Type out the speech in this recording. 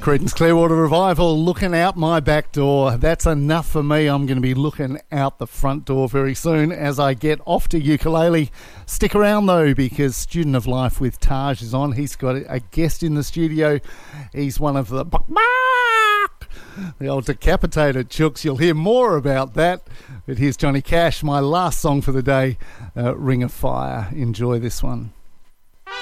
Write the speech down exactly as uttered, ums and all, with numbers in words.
Creedence Clearwater Revival, looking out my back door. That's enough for me. I'm going to be looking out the front door very soon as I get off to ukulele. Stick around though, because Student of Life with Taj is on. He's got a guest in the studio. He's one of the the old decapitated chooks. You'll hear more about that. But here's Johnny Cash, my last song for the day, uh, Ring of Fire. Enjoy this one.